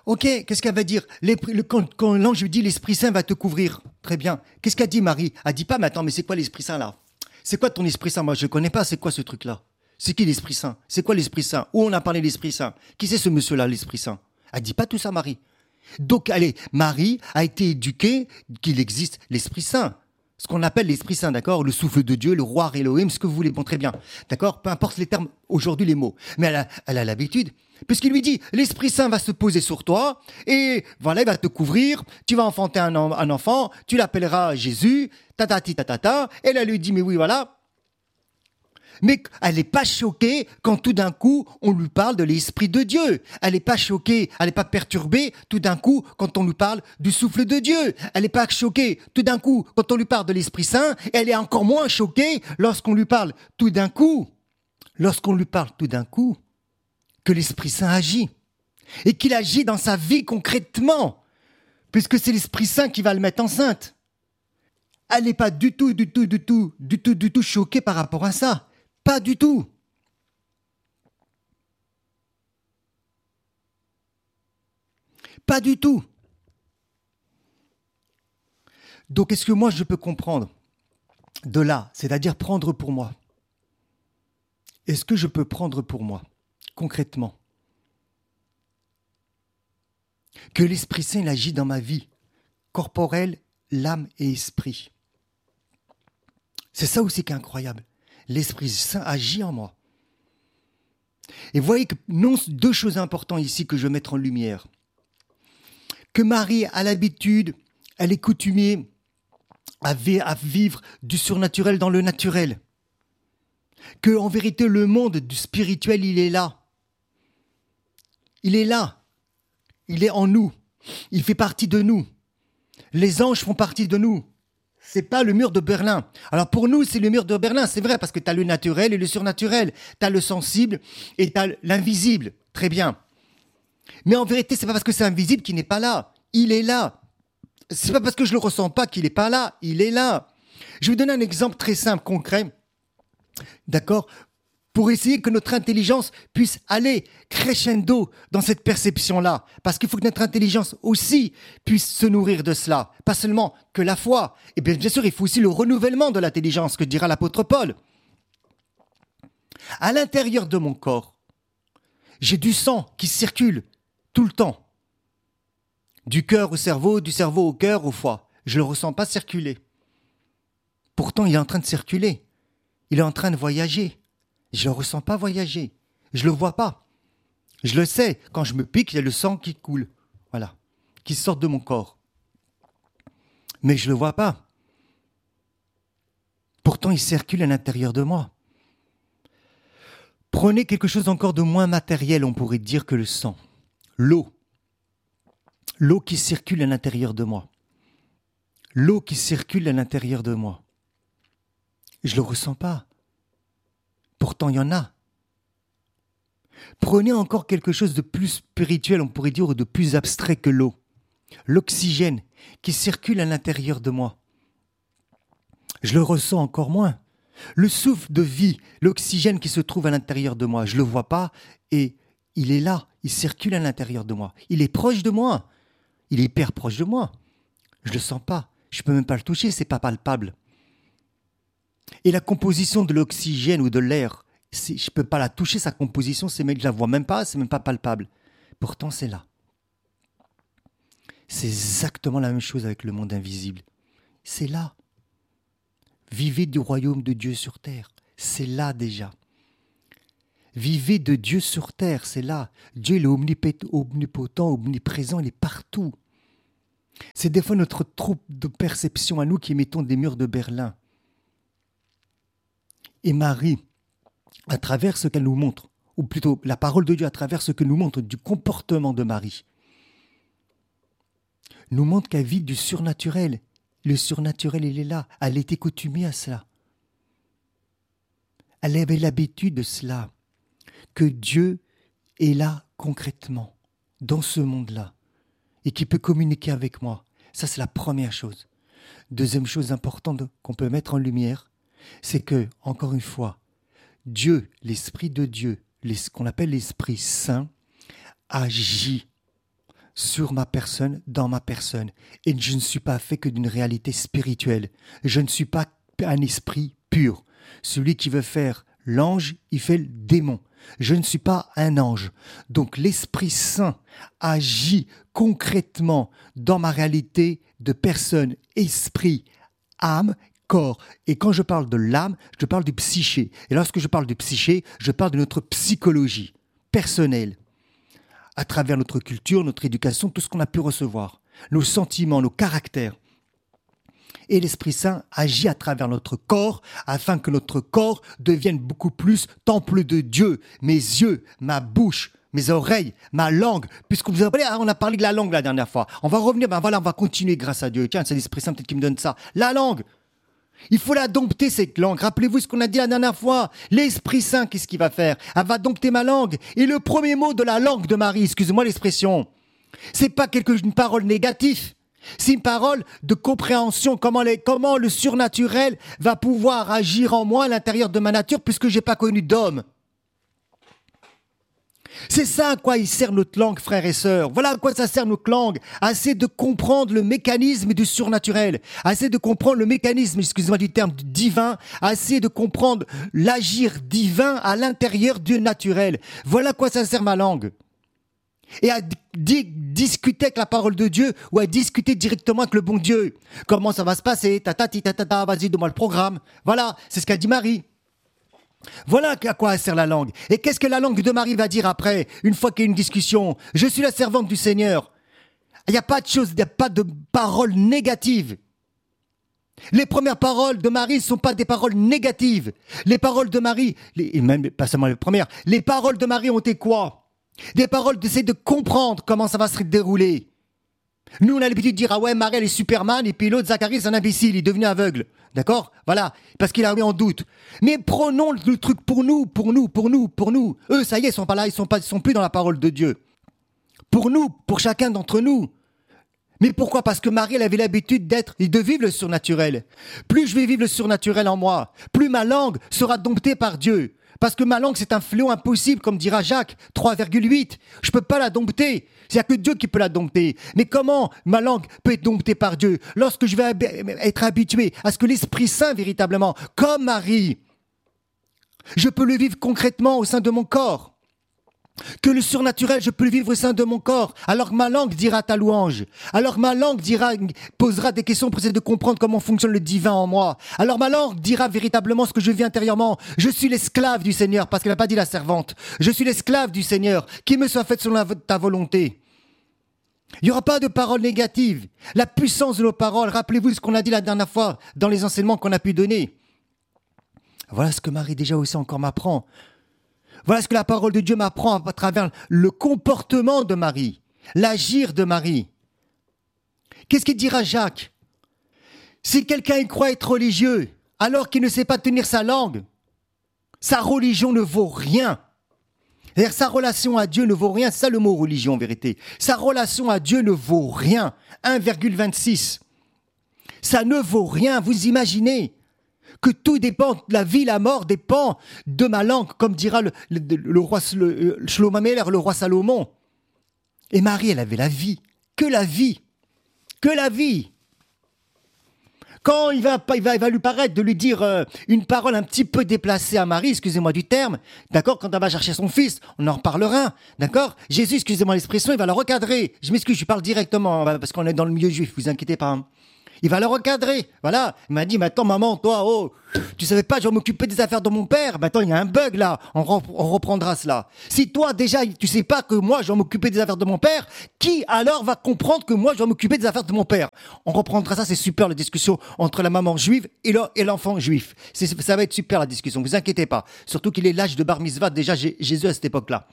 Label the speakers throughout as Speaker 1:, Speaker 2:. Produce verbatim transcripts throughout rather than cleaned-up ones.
Speaker 1: Ok, qu'est-ce qu'elle va dire? Les- le- quand, quand l'ange lui dit l'Esprit Saint va te couvrir. Très bien. Qu'est-ce qu'a dit Marie? Elle dit pas, mais attends, mais c'est quoi l'Esprit Saint là? C'est quoi ton Esprit Saint? Moi, je ne connais pas, c'est quoi ce truc-là? C'est qui l'Esprit Saint? C'est quoi l'Esprit Saint? Où on a parlé de l'Esprit Saint? Qui c'est ce monsieur-là, l'Esprit Saint? Elle dit pas tout ça, Marie. Donc, allez, Marie a été éduquée qu'il existe l'Esprit Saint. Ce qu'on appelle l'Esprit Saint, d'accord? Le souffle de Dieu, le roi Elohim, ce que vous voulez. Bon, très bien. D'accord? Peu importe les termes, aujourd'hui, les mots. Mais elle a, elle a l'habitude. Puisqu'il lui dit, l'Esprit Saint va se poser sur toi, et voilà, il va te couvrir, tu vas enfanter un, un enfant, tu l'appelleras Jésus, tatati tatata, et elle lui dit, mais oui, voilà. Mais elle n'est pas choquée quand tout d'un coup, on lui parle de l'Esprit de Dieu. Elle n'est pas choquée, elle n'est pas perturbée tout d'un coup quand on lui parle du souffle de Dieu. Elle n'est pas choquée tout d'un coup quand on lui parle de l'Esprit Saint. Et elle est encore moins choquée lorsqu'on lui parle tout d'un coup, lorsqu'on lui parle tout d'un coup, que l'Esprit Saint agit. Et qu'il agit dans sa vie concrètement, puisque c'est l'Esprit Saint qui va le mettre enceinte. Elle n'est pas du tout, du tout, du tout, du tout, du tout choquée par rapport à ça. Pas du tout. Pas du tout. Donc, est-ce que moi, je peux comprendre de là, c'est-à-dire prendre pour moi? Est-ce que je peux prendre pour moi, concrètement, que l'Esprit Saint il agit dans ma vie, corporelle, l'âme et esprit? C'est ça aussi qui est incroyable. L'Esprit Saint agit en moi. Et vous voyez que non, deux choses importantes ici que je veux mettre en lumière. Que Marie a l'habitude, elle est coutumier à vivre du surnaturel dans le naturel. Que en vérité, le monde du spirituel, il est là. Il est là. Il est en nous. Il fait partie de nous. Les anges font partie de nous. C'est pas le mur de Berlin. Alors pour nous, c'est le mur de Berlin, c'est vrai, parce que tu as le naturel et le surnaturel. Tu as le sensible et tu as l'invisible. Très bien. Mais en vérité, c'est pas parce que c'est invisible qu'il n'est pas là. Il est là. C'est pas parce que je le ressens pas qu'il n'est pas là. Il est là. Je vais vous donner un exemple très simple, concret. D'accord? Pour essayer que notre intelligence puisse aller crescendo dans cette perception-là. Parce qu'il faut que notre intelligence aussi puisse se nourrir de cela. Pas seulement que la foi. Et bien, bien sûr, il faut aussi le renouvellement de l'intelligence, que dira l'apôtre Paul. À l'intérieur de mon corps, j'ai du sang qui circule tout le temps. Du cœur au cerveau, du cerveau au cœur, au foie. Je ne le ressens pas circuler. Pourtant, il est en train de circuler. Il est en train de voyager. Je ne le ressens pas voyager. Je ne le vois pas. Je le sais. Quand je me pique, il y a le sang qui coule. Voilà. Qui sort de mon corps. Mais je ne le vois pas. Pourtant, il circule à l'intérieur de moi. Prenez quelque chose encore de moins matériel, on pourrait dire, que le sang. L'eau. L'eau qui circule à l'intérieur de moi. L'eau qui circule à l'intérieur de moi. Je ne le ressens pas. Pourtant, il y en a. Prenez encore quelque chose de plus spirituel, on pourrait dire, ou de plus abstrait que l'eau. L'oxygène qui circule à l'intérieur de moi. Je le ressens encore moins. Le souffle de vie, l'oxygène qui se trouve à l'intérieur de moi, je ne le vois pas et il est là, il circule à l'intérieur de moi. Il est proche de moi. Il est hyper proche de moi. Je ne le sens pas. Je ne peux même pas le toucher, ce n'est pas palpable. Et la composition de l'oxygène ou de l'air, je ne peux pas la toucher, sa composition, c'est même, je ne la vois même pas, c'est même pas palpable. Pourtant, c'est là. C'est exactement la même chose avec le monde invisible. C'est là. Vivez du royaume de Dieu sur terre. C'est là déjà. Vivez de Dieu sur terre, c'est là. Dieu il est omnipotent, omniprésent, il est partout. C'est des fois notre troupe de perception à nous qui mettons des murs de Berlin. Et Marie, à travers ce qu'elle nous montre, ou plutôt la parole de Dieu à travers ce que nous montre du comportement de Marie, nous montre qu'elle vit du surnaturel. Le surnaturel, il est là. Elle était coutumée à cela. Elle avait l'habitude de cela. Que Dieu est là concrètement, dans ce monde-là, et qui peut communiquer avec moi. Ça, c'est la première chose. Deuxième chose importante qu'on peut mettre en lumière, c'est que, encore une fois, Dieu, l'Esprit de Dieu, ce qu'on appelle l'Esprit Saint, agit sur ma personne, dans ma personne. Et je ne suis pas fait que d'une réalité spirituelle. Je ne suis pas un esprit pur. Celui qui veut faire l'ange, il fait le démon. Je ne suis pas un ange. Donc l'Esprit Saint agit concrètement dans ma réalité de personne, esprit, âme, corps. Et quand je parle de l'âme, je parle du psyché. Et lorsque je parle du psyché, je parle de notre psychologie personnelle, à travers notre culture, notre éducation, tout ce qu'on a pu recevoir, nos sentiments, nos caractères. Et l'Esprit Saint agit à travers notre corps afin que notre corps devienne beaucoup plus temple de Dieu. Mes yeux, ma bouche, mes oreilles, ma langue. Puisque vous avez, on a parlé de la langue la dernière fois. On va revenir, ben voilà, on va continuer grâce à Dieu. Tiens, c'est l'Esprit Saint peut-être qui me donne ça. La langue. Il faut la dompter, cette langue. Rappelez-vous ce qu'on a dit la dernière fois. L'Esprit Saint, qu'est-ce qu'il va faire? Elle va dompter ma langue. Et le premier mot de la langue de Marie, excusez-moi l'expression, c'est pas quelque, une parole négative. C'est une parole de compréhension, comment, les, comment le surnaturel va pouvoir agir en moi à l'intérieur de ma nature puisque je n'ai pas connu d'homme. C'est ça à quoi il sert notre langue, frères et sœurs. Voilà à quoi ça sert notre langue. Assez de comprendre le mécanisme du surnaturel. Assez de comprendre le mécanisme, excusez-moi du terme, divin. Assez de comprendre l'agir divin à l'intérieur du naturel. Voilà à quoi ça sert ma langue. Et à di- discuter avec la parole de Dieu ou à discuter directement avec le bon Dieu. Comment ça va se passer? Tata, tata, tata, vas-y, donne-moi le programme. Voilà, c'est ce qu'a dit Marie. Voilà à quoi sert la langue. Et qu'est-ce que la langue de Marie va dire après, une fois qu'il y a une discussion? Je suis la servante du Seigneur. Il n'y a pas de chose, il n'y a pas de paroles négatives. Les premières paroles de Marie ne sont pas des paroles négatives. Les paroles de Marie, les, et même pas seulement les premières, les paroles de Marie ont été quoi? Des paroles d'essayer de comprendre comment ça va se dérouler. Nous, on a l'habitude de dire, ah ouais, Marie, elle est Superman, et puis l'autre, Zacharie, c'est un imbécile, il est devenu aveugle. D'accord? Voilà. Parce qu'il a mis en doute. Mais prenons le truc pour nous, pour nous, pour nous, pour nous. Eux, ça y est, ils sont pas là, ils sont pas, ils sont plus dans la parole de Dieu. Pour nous, pour chacun d'entre nous. Mais pourquoi? Parce que Marie, elle avait l'habitude d'être et de vivre le surnaturel. Plus je vais vivre le surnaturel en moi, plus ma langue sera domptée par Dieu. Parce que ma langue, c'est un fléau impossible, comme dira Jacques, trois virgule huit. Je ne peux pas la dompter. Il n'y a que Dieu qui peut la dompter. Mais comment ma langue peut être domptée par Dieu? Lorsque je vais être habitué à ce que l'Esprit Saint, véritablement, comme Marie, je peux le vivre concrètement au sein de mon corps. Que le surnaturel, je peux le vivre au sein de mon corps. Alors ma langue dira ta louange. Alors ma langue dira, posera des questions pour essayer de comprendre comment fonctionne le divin en moi. Alors ma langue dira véritablement ce que je vis intérieurement. Je suis l'esclave du Seigneur, parce qu'elle n'a pas dit la servante. Je suis l'esclave du Seigneur. Qu'il me soit fait selon la, ta volonté. Il n'y aura pas de paroles négatives. La puissance de nos paroles, rappelez-vous ce qu'on a dit la dernière fois dans les enseignements qu'on a pu donner. Voilà ce que Marie déjà aussi encore m'apprend. Voilà ce que la parole de Dieu m'apprend à travers le comportement de Marie, l'agir de Marie. Qu'est-ce qu'il dira Jacques? Si quelqu'un y croit être religieux, alors qu'il ne sait pas tenir sa langue, sa religion ne vaut rien. C'est-à-dire sa relation à Dieu ne vaut rien, c'est ça le mot religion en vérité. Sa relation à Dieu ne vaut rien, un virgule vingt-six. Ça ne vaut rien, vous imaginez que tout dépend, la vie, la mort dépend de ma langue, comme dira le, le, le roi le, Shlomo Améler, le roi Salomon. Et Marie, elle avait la vie, que la vie, que la vie. Quand il va, il va, il va lui paraître de lui dire euh, une parole un petit peu déplacée à Marie, excusez-moi du terme, d'accord, quand elle va chercher son fils, on en reparlera, d'accord. Jésus, excusez-moi l'expression, il va la recadrer. Je m'excuse, je parle directement, parce qu'on est dans le milieu juif, vous inquiétez pas. Hein. Il va le recadrer, voilà. Il m'a dit, mais attends, maman, toi, oh, tu savais pas, je vais m'occuper des affaires de mon père. Maintenant, il y a un bug, là. On, re- on reprendra cela. Si toi, déjà, tu sais pas que moi, je vais m'occuper des affaires de mon père, qui alors va comprendre que moi, je vais m'occuper des affaires de mon père? On reprendra ça, c'est super, la discussion entre la maman juive et, le, et l'enfant juif. C'est, ça va être super, la discussion, vous inquiétez pas. Surtout qu'il est l'âge de Bar Mitzvah, déjà, Jésus à cette époque-là.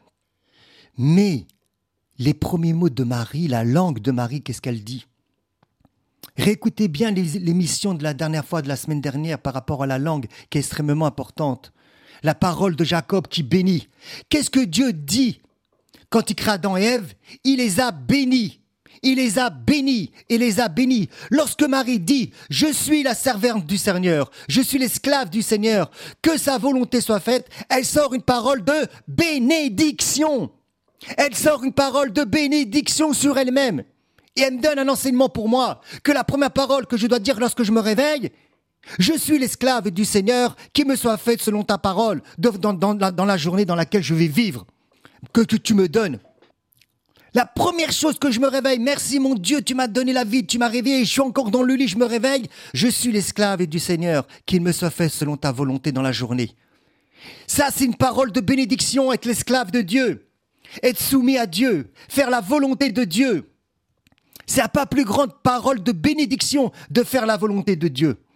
Speaker 1: Mais, les premiers mots de Marie, la langue de Marie, qu'est-ce qu'elle dit? Réécoutez bien les, l'émission de la dernière fois, de la semaine dernière, par rapport à la langue, qui est extrêmement importante. La parole de Jacob qui bénit. Qu'est-ce que Dieu dit quand il crée Adam et Ève? Il les a bénis. Il les a bénis et les a bénis. Lorsque Marie dit « Je suis la servante du Seigneur, je suis l'esclave du Seigneur, que sa volonté soit faite », elle sort une parole de bénédiction. Elle sort une parole de bénédiction sur elle-même. Et elle me donne un enseignement pour moi, que la première parole que je dois dire lorsque je me réveille, je suis l'esclave du Seigneur, qui me soit faite selon ta parole, dans, dans, la, dans la journée dans laquelle je vais vivre, que, que tu me donnes. La première chose que je me réveille, merci mon Dieu, tu m'as donné la vie, tu m'as réveillé, je suis encore dans le lit, je me réveille, je suis l'esclave du Seigneur, qu'il me soit fait selon ta volonté dans la journée. Ça, c'est une parole de bénédiction, être l'esclave de Dieu, être soumis à Dieu, faire la volonté de Dieu. C'est la pas plus grande parole de bénédiction de faire la volonté de Dieu.